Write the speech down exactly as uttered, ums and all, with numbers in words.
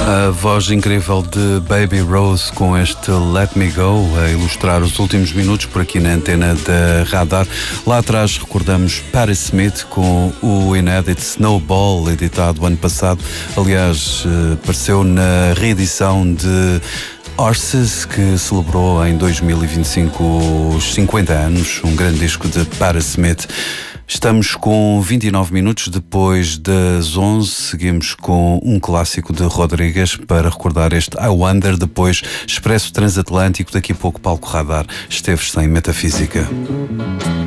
A voz incrível de Baby Rose com este Let Me Go a ilustrar os últimos minutos por aqui na antena da Radar. Lá atrás recordamos Patti Smith com o inédito Snowball, editado ano passado. Aliás, apareceu na reedição de Horses, que celebrou em dois mil e vinte e cinco os cinquenta anos, um grande disco de Patti Smith. Estamos com vinte e nove minutos depois das onze, seguimos com um clássico de Rodrigues para recordar este I Wonder, depois Expresso Transatlântico, daqui a pouco Palco Radar, Esteves sem Metafísica.